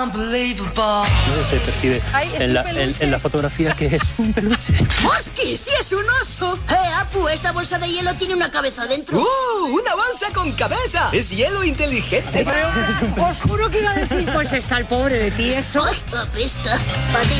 No se percibe en la fotografía que es un peluche. ¡Hostia, sí es un oso! Apu, esta bolsa de hielo tiene una cabeza dentro. ¡Una bolsa con cabeza! ¡Es hielo inteligente! Os juro que iba a decir, pues está el pobre de ti, eso. ¡Ay, apesta! Pati,